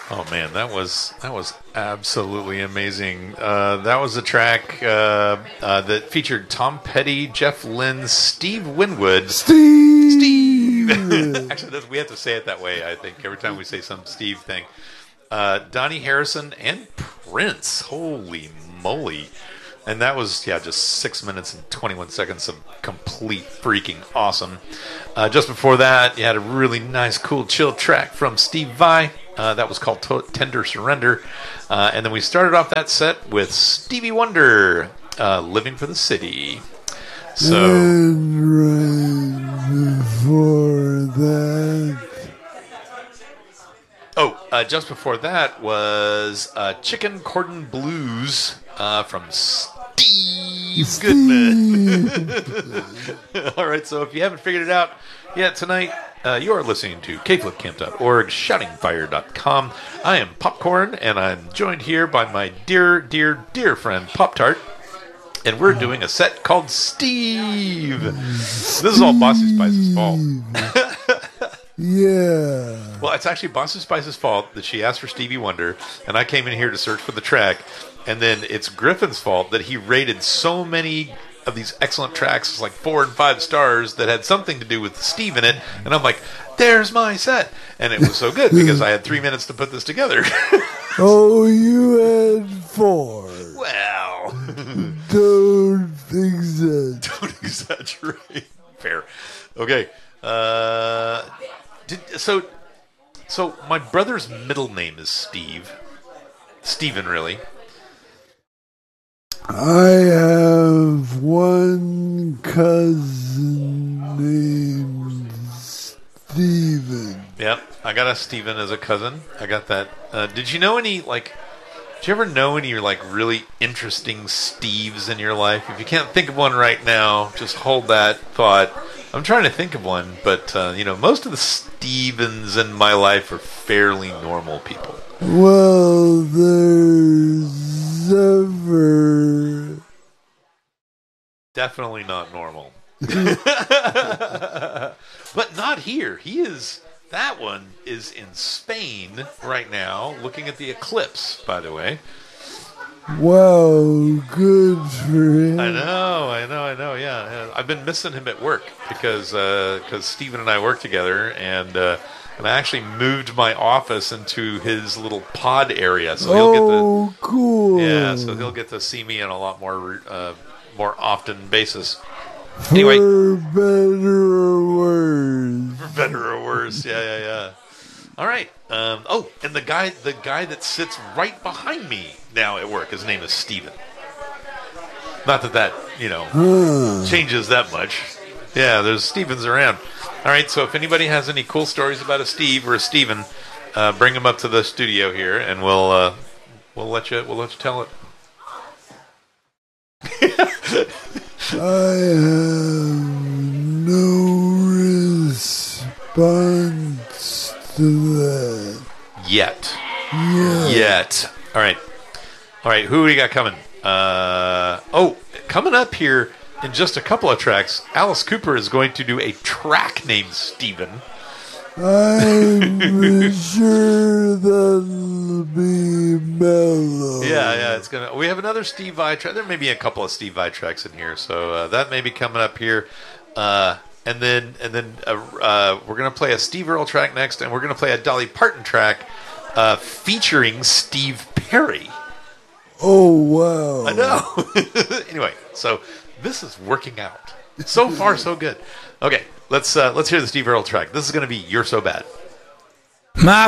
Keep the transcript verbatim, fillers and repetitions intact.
Oh man, that was that was absolutely amazing. Uh, that was a track uh, uh, that featured Tom Petty, Jeff Lynne, Steve Winwood. Steve. Steve. Actually, that's, we have to say it that way. I think every time we say some Steve thing. Uh, Donnie Harrison and Prince. Holy moly! And that was yeah, just six minutes and twenty-one seconds of complete freaking awesome. Uh, just before that, you had a really nice, cool, chill track from Steve Vai. Uh, that was called to- Tender Surrender. Uh, and then we started off that set with Stevie Wonder, uh, Living for the City. So, and right before that... Oh, uh, just before that was uh, Chicken Cordon Blues uh, from Steve, Steve. Goodman. All right, so if you haven't figured it out yet tonight, uh, you are listening to K Flip Camp dot org, Shouting Fire dot com. I am Popcorn, and I'm joined here by my dear, dear, dear friend Pop Tart. And we're doing a set called Steve. This is all Bossy Spice's fault. Yeah. Well, it's actually Bossy Spice's fault that she asked for Stevie Wonder, and I came in here to search for the track. And then it's Griffin's fault that he rated so many of these excellent tracks, like four and five stars, that had something to do with Steve in it. And I'm like, there's my set. And it was so good because I had three minutes to put this together. Oh, you had four. Well. Don't exaggerate. Don't exaggerate. Fair. Okay. Uh, did, so, so my brother's middle name is Steve. Steven, really. I have one cousin named Steven. Yep, I got a Steven as a cousin. I got that. Uh, did you know any, like, did you ever know any, like, really interesting Steves in your life? If you can't think of one right now, just hold that thought. I'm trying to think of one, but, uh, you know, most of the Stevens in my life are fairly normal people. Well, there's ever... Definitely not normal. But not here. He is... That one is in Spain right now, looking at the eclipse, by the way. Wow, good for him. I know, I know, I know, yeah. yeah. I've been missing him at work because uh, cause Steven and I work together, and uh, and I actually moved my office into his little pod area. So he'll oh, get to, cool. Yeah, so he'll get to see me on a lot more uh, more often basis. Anyway, for better or worse. For better or worse, yeah, yeah, yeah. All right. Um, oh, and the guy, the guy that sits right behind me now at work, his name is Steven. Not that that you know huh. changes that much. Yeah, there's Stevens around. All right. So if anybody has any cool stories about a Steve or a Steven, uh, bring them up to the studio here, and we'll uh, we'll let you we'll let you tell it. I have no response to that. Yet. Yeah. Yet. All right. All right. Who do we got coming? Uh, oh, coming up here in just a couple of tracks, Alice Cooper is going to do a track named Steven. I'm sure that'll be mellow. Yeah, yeah, it's gonna. We have another Steve Vai track. There may be a couple of Steve Vai tracks in here, so uh, that may be coming up here. Uh, and then, and then uh, uh, we're gonna play a Steve Earle track next, and we're gonna play a Dolly Parton track uh, featuring Steve Perry. Oh wow! I know. Anyway, so this is working out. So far, so good. Okay, let's uh, let's hear the Steve Earle track. This is gonna be "You're So Bad." My